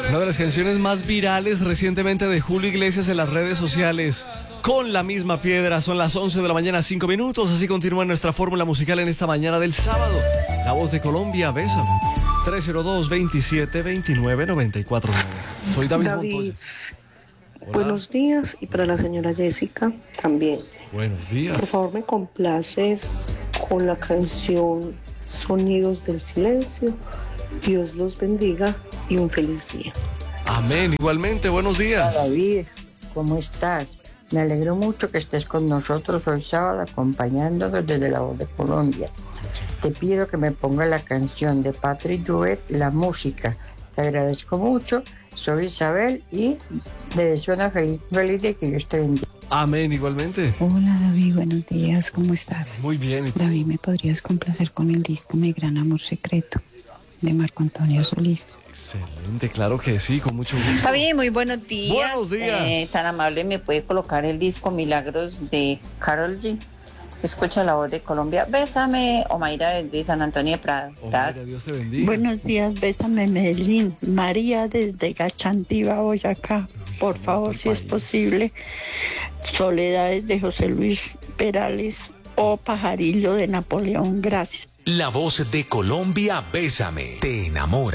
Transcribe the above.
Una de las canciones más virales recientemente de Julio Iglesias en las redes sociales. Con la misma piedra, son las 11 de la mañana, 5 minutos. Así continúa nuestra fórmula musical en esta mañana del sábado. La voz de Colombia, Bésame. 302-27-29-94. Soy David Montoya. Buenos días, y para la señora Jessica también. Buenos días. Por favor, me complaces con la canción Sonidos del Silencio. Dios los bendiga y un feliz día. Amén, igualmente, buenos días. David, ¿cómo estás? Me alegro mucho que estés con nosotros hoy sábado acompañándonos desde La Voz de Colombia. Te pido que me ponga la canción de Patrick Jouet, La Música. Te agradezco mucho. Soy Isabel y te deseo una feliz día y que Dios te bendiga. Amén, igualmente. Hola David, buenos días, ¿cómo estás? Muy bien. David, ¿me podrías complacer con el disco Mi Gran Amor Secreto de Marco Antonio Solís? Excelente, claro que sí, con mucho gusto. Javi, muy buenos días. Buenos días. Tan amable, ¿me puede colocar el disco Milagros de Karol G? Escucha La Voz de Colombia. Bésame, Omaira desde San Antonio de Prado. Gracias. Dios te bendiga. Buenos días, Bésame Medellín. María desde Gachantiva, Boyacá. Por favor, si es posible. Soledades de José Luis Perales o Pajarillo de Napoleón. Gracias. La Voz de Colombia, Bésame, te enamora.